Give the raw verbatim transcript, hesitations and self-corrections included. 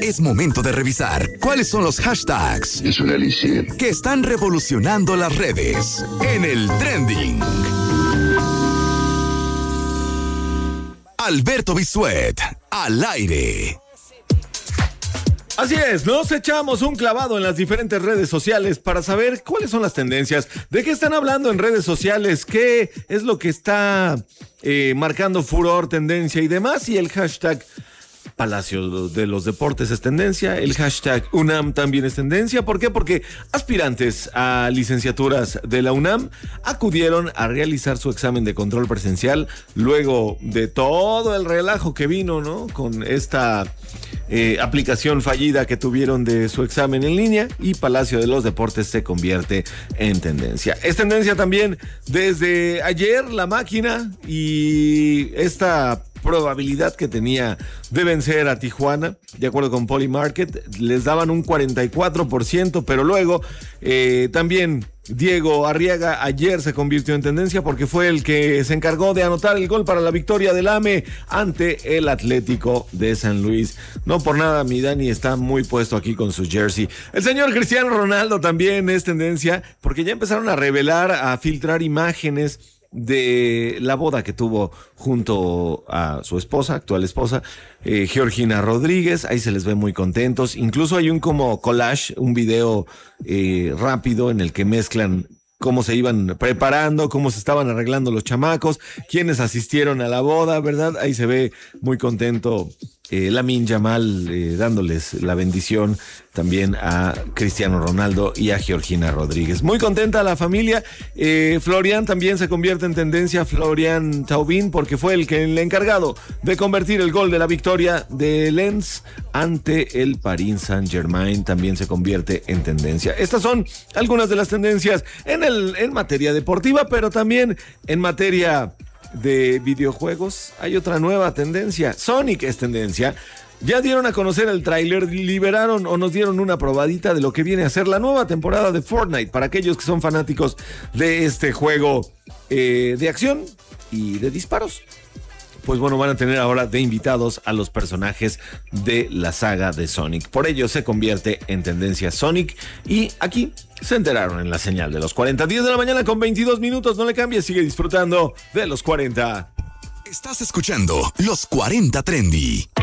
Es momento de revisar cuáles son los hashtags Es un elixir que están revolucionando las redes en el trending. Alberto Bisuet, al aire. Así es, nos echamos un clavado en las diferentes redes sociales para saber cuáles son las tendencias, de qué están hablando en redes sociales, qué es lo que está eh, marcando furor, tendencia y demás, y el hashtag Palacio de los Deportes es tendencia, el hashtag UNAM también es tendencia. ¿Por qué? Porque aspirantes a licenciaturas de la UNAM acudieron a realizar su examen de control presencial luego de todo el relajo que vino, ¿no? Con esta eh, aplicación fallida que tuvieron de su examen en línea, y Palacio de los Deportes se convierte en tendencia. Es tendencia también desde ayer la máquina y esta probabilidad que tenía de vencer a Tijuana, de acuerdo con Polymarket, les daban un cuarenta y cuatro por ciento, pero luego eh, también Diego Arriaga ayer se convirtió en tendencia porque fue el que se encargó de anotar el gol para la victoria del A M E ante el Atlético de San Luis. No por nada mi Dani está muy puesto aquí con su jersey. El señor Cristiano Ronaldo también es tendencia porque ya empezaron a revelar, a filtrar imágenes de la boda que tuvo junto a su esposa, actual esposa, eh, Georgina Rodríguez. Ahí se les ve muy contentos. Incluso hay un como collage, un video eh, rápido en el que mezclan cómo se iban preparando, cómo se estaban arreglando los chamacos, quienes asistieron a la boda, ¿verdad? Ahí se ve muy contento eh, Lamine Yamal eh, dándoles la bendición también a Cristiano Ronaldo y a Georgina Rodríguez. Muy contenta la familia. Eh, Florian también se convierte en tendencia, Florian Thauvin, porque fue el que el encargado de convertir el gol de la victoria de Lens ante el Paris Saint-Germain. También se convierte en tendencia. Estas son algunas de las tendencias en el en materia deportiva, pero también en materia de videojuegos. Hay otra nueva tendencia. Sonic es tendencia. Ya dieron a conocer el tráiler, liberaron o nos dieron una probadita de lo que viene a ser la nueva temporada de Fortnite para aquellos que son fanáticos de este juego eh, de acción y de disparos. Pues bueno, van a tener ahora de invitados a los personajes de la saga de Sonic. Por ello se convierte en tendencia Sonic, y aquí se enteraron en la señal de los cuarenta. diez de la mañana con veintidós minutos. No le cambies, sigue disfrutando de los cuarenta. Estás escuchando Los cuarenta Trendy.